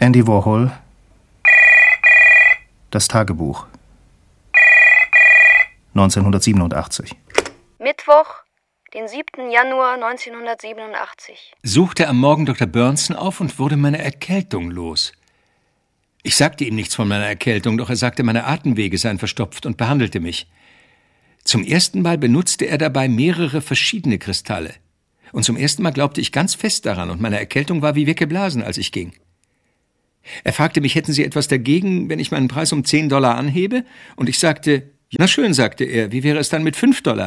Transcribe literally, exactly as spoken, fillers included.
Andy Warhol. Das Tagebuch. neunzehnhundertsiebenundachtzig. Mittwoch, den siebten Januar neunzehnhundertsiebenundachtzig. Suchte am Morgen Doktor Bernson auf und wurde meine Erkältung los. Ich sagte ihm nichts von meiner Erkältung, doch er sagte, meine Atemwege seien verstopft und behandelte mich. Zum ersten Mal benutzte er dabei mehrere verschiedene Kristalle. Und zum ersten Mal glaubte ich ganz fest daran und meine Erkältung war wie weggeblasen, als ich ging. Er fragte mich, hätten Sie etwas dagegen, wenn ich meinen Preis um zehn Dollar anhebe? Und ich sagte, na schön, sagte er, wie wäre es dann mit fünf Dollar?